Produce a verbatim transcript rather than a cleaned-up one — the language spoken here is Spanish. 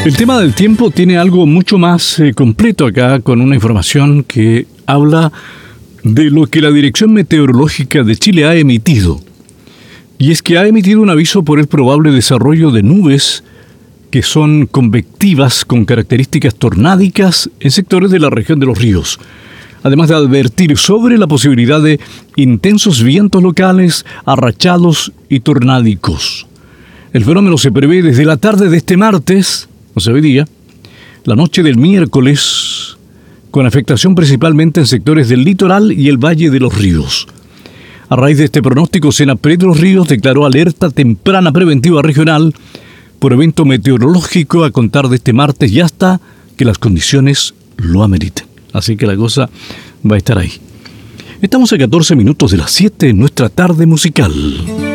El tema del tiempo tiene algo mucho más eh, completo acá, con una información que habla de lo que la Dirección Meteorológica de Chile ha emitido. Y es que ha emitido un aviso por el probable desarrollo de nubes que son convectivas con características tornádicas en sectores de la región de los ríos. Además de advertir sobre la posibilidad de intensos vientos locales, arrachados y tornádicos. El fenómeno se prevé desde la tarde de este martes, o sea, hoy día, la noche del miércoles, con afectación principalmente en sectores del litoral y el Valle de los Ríos. A raíz de este pronóstico, Senapred de los Ríos declaró alerta temprana preventiva regional por evento meteorológico a contar de este martes y hasta que las condiciones lo ameriten. Así que la cosa va a estar ahí. Estamos a catorce minutos de las siete en nuestra tarde musical.